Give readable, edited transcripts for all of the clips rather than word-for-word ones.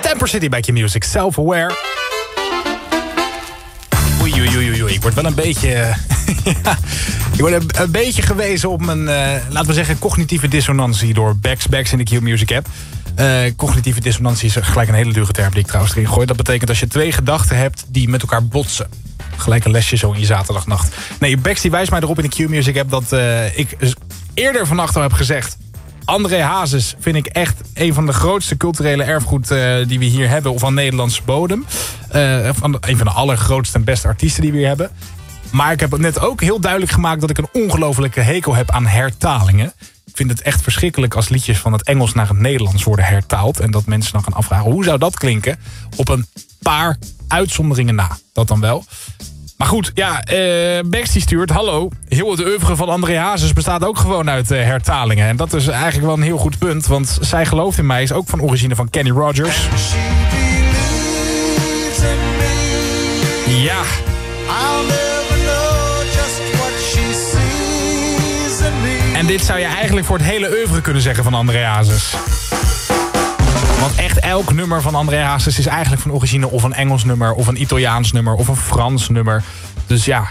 Temper City bij Q-Music, Self-Aware. Oei, ik word wel een beetje... ja, ik word een beetje gewezen op mijn, laten we zeggen, cognitieve dissonantie door Bex in de Q-Music app. Cognitieve dissonantie is gelijk een hele dure term die ik trouwens erin gooi. Dat betekent als je twee gedachten hebt die met elkaar botsen. Gelijk een lesje zo in je zaterdagnacht. Nee, Bex die wijst mij erop in de Q-Music app dat ik eerder vannacht al heb gezegd... André Hazes vind ik echt een van de grootste culturele erfgoed die we hier hebben. Of aan Nederlandse bodem. Een van de allergrootste en beste artiesten die we hier hebben. Maar ik heb net ook heel duidelijk gemaakt dat ik een ongelofelijke hekel heb aan hertalingen. Ik vind het echt verschrikkelijk als liedjes van het Engels naar het Nederlands worden hertaald. En dat mensen dan gaan afvragen hoe zou dat klinken? Op een paar uitzonderingen na. Dat dan wel. Maar goed, ja, Bex die stuurt... Hallo, heel het oeuvre van André Hazes bestaat ook gewoon uit hertalingen. En dat is eigenlijk wel een heel goed punt. Want Zij gelooft in mij is ook van origine van Kenny Rogers. Ja. En dit zou je eigenlijk voor het hele oeuvre kunnen zeggen van André Hazes. Want echt elk nummer van André Hazes is eigenlijk van origine... of een Engels nummer, of een Italiaans nummer, of een Frans nummer. Dus ja,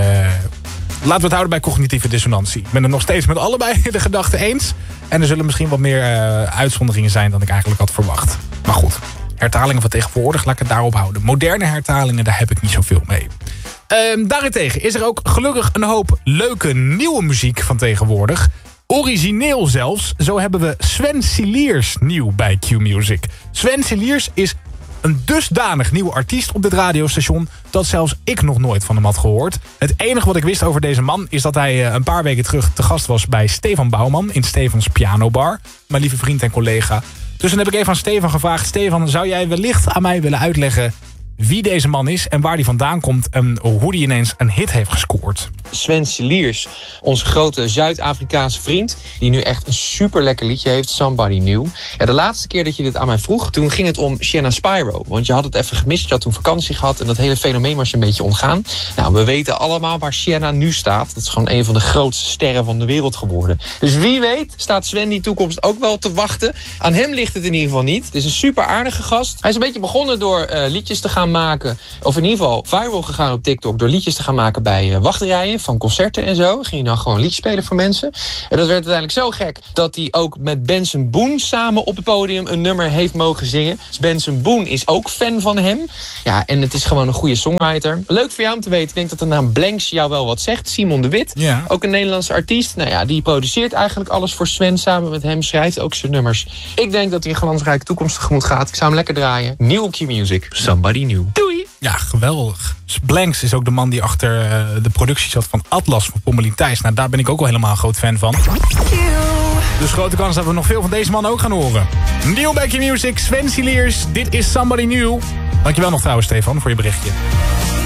laten we het houden bij cognitieve dissonantie. Ik ben het nog steeds met allebei de gedachten eens. En er zullen misschien wat meer uitzonderingen zijn dan ik eigenlijk had verwacht. Maar goed, hertalingen van tegenwoordig, laat ik het daarop houden. Moderne hertalingen, daar heb ik niet zoveel mee. Daarentegen is er ook gelukkig een hoop leuke nieuwe muziek van tegenwoordig... Origineel zelfs. Zo hebben we Sven Siliers nieuw bij Q-Music. Sven Siliers is een dusdanig nieuwe artiest op dit radiostation... dat zelfs ik nog nooit van hem had gehoord. Het enige wat ik wist over deze man... is dat hij een paar weken terug te gast was bij Stefan Bouwman... in Stefans Pianobar. Mijn lieve vriend en collega. Dus dan heb ik even aan Stefan gevraagd... Stefan, zou jij wellicht aan mij willen uitleggen... wie deze man is en waar hij vandaan komt... en hoe hij ineens een hit heeft gescoord? Sven Siliers, onze grote Zuid-Afrikaanse vriend... die nu echt een super lekker liedje heeft, Somebody New. Ja, de laatste keer dat je dit aan mij vroeg... toen ging het om Sienna Spyro. Want je had het even gemist, je had toen vakantie gehad... en dat hele fenomeen was je een beetje ontgaan. Nou, we weten allemaal waar Sienna nu staat. Dat is gewoon een van de grootste sterren van de wereld geworden. Dus wie weet staat Sven die toekomst ook wel te wachten. Aan hem ligt het in ieder geval niet. Het is een super aardige gast. Hij is een beetje begonnen door liedjes te gaan maken... of in ieder geval viral gegaan op TikTok... door liedjes te gaan maken bij wachtrijen van concerten en zo. Ging hij dan gewoon liedjes spelen voor mensen. En dat werd uiteindelijk zo gek... dat hij ook met Benson Boone samen op het podium... een nummer heeft mogen zingen. Dus Benson Boone is ook fan van hem. Ja, en het is gewoon een goede songwriter. Leuk voor jou om te weten. Ik denk dat de naam Blanks jou wel wat zegt. Simon de Wit, ja. Ook een Nederlandse artiest. Nou ja, die produceert eigenlijk alles voor Sven. Samen met hem schrijft ook zijn nummers. Ik denk dat hij een glansrijke toekomst tegemoet gaat. Ik zou hem lekker draaien. Nieuw Q-Music. Somebody New. Doei! Ja, geweldig. Blanks is ook de man die achter de productie zat van Atlas van Pommelien Thijs. Nou, daar ben ik ook al helemaal een groot fan van. Dus grote kans dat we nog veel van deze man ook gaan horen. Nieuw bij Q-Music, Sven Siliers. Dit is Somebody New. Dankjewel nog trouwens, Stefan, voor je berichtje.